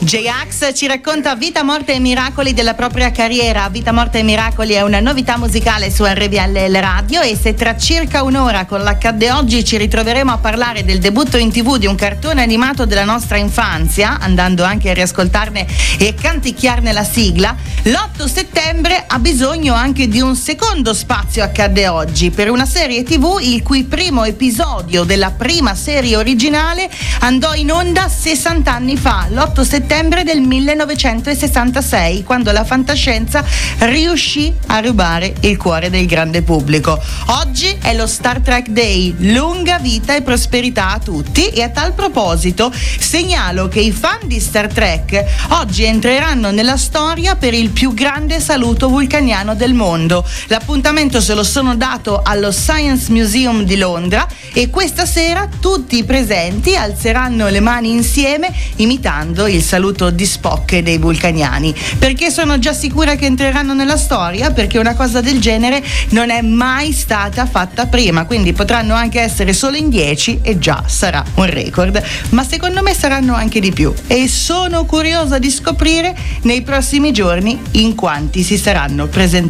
J-Ax ci racconta Vita, Morte e Miracoli della propria carriera. Vita, Morte e Miracoli è una novità musicale su RVLL Radio, e se tra circa un'ora con l'Accadde Oggi ci ritroveremo a parlare del debutto in TV di un cartone animato della nostra infanzia, andando anche a riascoltarne e canticchiarne la sigla, l'8 settembre ha bisogno anche di un secondo spazio Accadde Oggi per una serie TV il cui primo episodio della prima serie originale andò in onda 60 anni fa, l'8 settembre del 1966, quando la fantascienza riuscì a rubare il cuore del grande pubblico. Oggi è lo Star Trek Day, lunga vita e prosperità a tutti, e a tal proposito segnalo che i fan di Star Trek oggi entreranno nella storia per il più grande saluto vulcaniano del mondo. L'appuntamento se lo sono dato allo Science Museum di Londra, e questa sera tutti i presenti alzeranno le mani insieme imitando il saluto di Spock e dei vulcaniani. Perché sono già sicura che entreranno nella storia? Perché una cosa del genere non è mai stata fatta prima, quindi potranno anche essere solo in 10 e già sarà un record, ma secondo me saranno anche di più, e sono curiosa di scoprire nei prossimi giorni in quanti si saranno presentati.